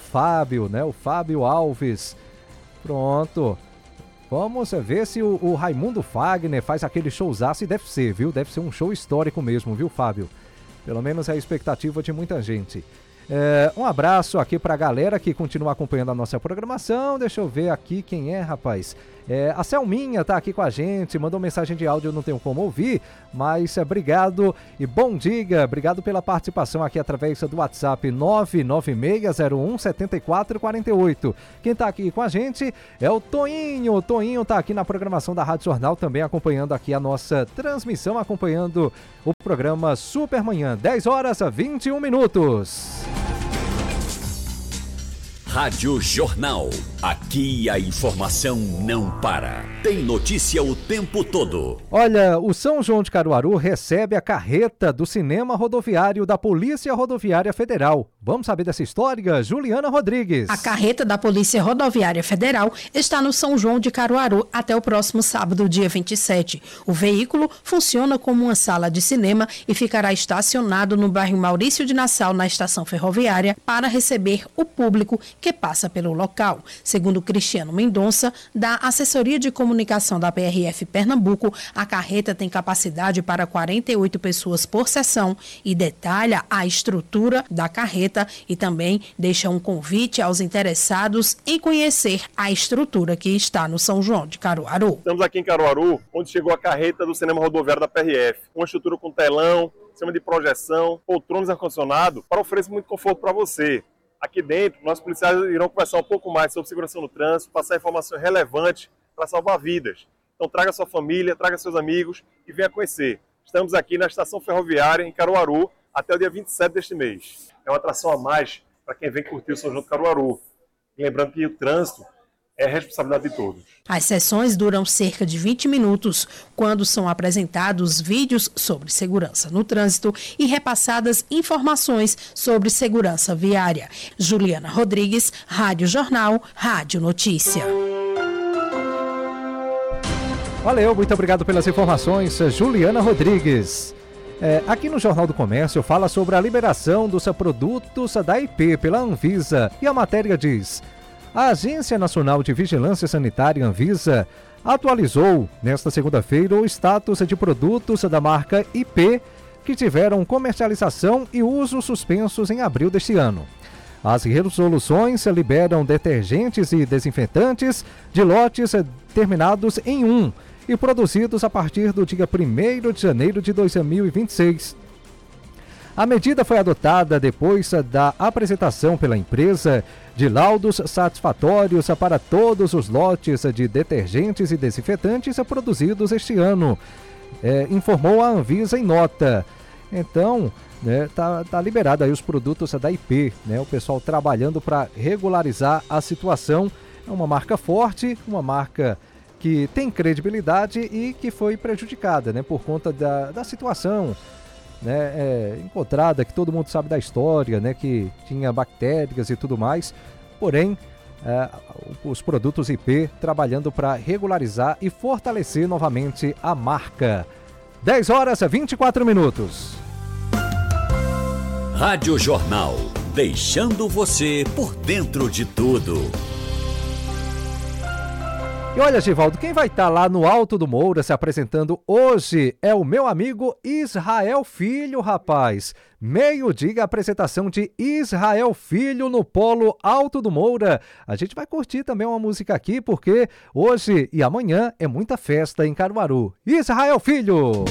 Fábio, né? O Fábio Alves. Pronto. Vamos ver se o Raimundo Fagner faz aquele showzaço, e deve ser, viu? Deve ser um show histórico mesmo, viu, Fábio? Pelo menos é a expectativa de muita gente. Um abraço aqui pra galera que continua acompanhando a nossa programação. Deixa eu ver aqui quem é, rapaz. A Selminha tá aqui com a gente, mandou mensagem de áudio, eu não tenho como ouvir, mas obrigado e bom dia, obrigado pela participação aqui através do WhatsApp 996017448. Quem tá aqui com a gente é o Toinho tá aqui na programação da Rádio Jornal, também acompanhando aqui a nossa transmissão, acompanhando o programa Supermanhã, 10h21. Rádio Jornal. Aqui a informação não para. Tem notícia o tempo todo. Olha, o São João de Caruaru recebe a carreta do Cinema Rodoviário da Polícia Rodoviária Federal. Vamos saber dessa história? Juliana Rodrigues. A carreta da Polícia Rodoviária Federal está no São João de Caruaru até o próximo sábado, dia 27. O veículo funciona como uma sala de cinema e ficará estacionado no bairro Maurício de Nassau, na estação ferroviária, para receber o público que passa pelo local. Segundo Cristiano Mendonça, da Assessoria de Comunicação da PRF Pernambuco, a carreta tem capacidade para 48 pessoas por sessão e detalha a estrutura da carreta e também deixa um convite aos interessados em conhecer a estrutura que está no São João de Caruaru. Estamos aqui em Caruaru, onde chegou a carreta do Cinema Rodoviário da PRF. Uma estrutura com telão, sistema de projeção, poltronas ar-condicionado, para oferecer muito conforto para você. Aqui dentro, nossos policiais irão conversar um pouco mais sobre segurança no trânsito, passar informações relevantes para salvar vidas. Então traga sua família, traga seus amigos e venha conhecer. Estamos aqui na estação ferroviária em Caruaru até o dia 27 deste mês. É uma atração a mais para quem vem curtir o São João de Caruaru. E lembrando que o trânsito é responsabilidade de todos. As sessões duram cerca de 20 minutos, quando são apresentados vídeos sobre segurança no trânsito e repassadas informações sobre segurança viária. Juliana Rodrigues, Rádio Jornal, Rádio Notícia. Valeu, muito obrigado pelas informações, Juliana Rodrigues. Aqui no Jornal do Comércio fala sobre a liberação dos produtos da IP pela Anvisa e a matéria diz: a Agência Nacional de Vigilância Sanitária, Anvisa, atualizou nesta segunda-feira o status de produtos da marca IP que tiveram comercialização e uso suspensos em abril deste ano. As resoluções liberam detergentes e desinfetantes de lotes terminados em 1 e produzidos a partir do dia 1º de janeiro de 2026. A medida foi adotada depois da apresentação pela empresa de laudos satisfatórios para todos os lotes de detergentes e desinfetantes produzidos este ano, informou a Anvisa em nota. Então, tá liberado aí os produtos da IP, né? O pessoal trabalhando para regularizar a situação. É uma marca forte, uma marca que tem credibilidade e que foi prejudicada, né, por conta da situação, né, encontrada, que todo mundo sabe da história, né, que tinha bactérias e tudo mais. Porém, os produtos IP trabalhando para regularizar e fortalecer novamente a marca. 10h24. Rádio Jornal, deixando você por dentro de tudo. E olha, Givaldo, quem vai estar lá no Alto do Moura se apresentando hoje é o meu amigo Israel Filho, rapaz. Meio-dia, apresentação de Israel Filho no Polo Alto do Moura. A gente vai curtir também uma música aqui, porque hoje e amanhã é muita festa em Caruaru. Israel Filho!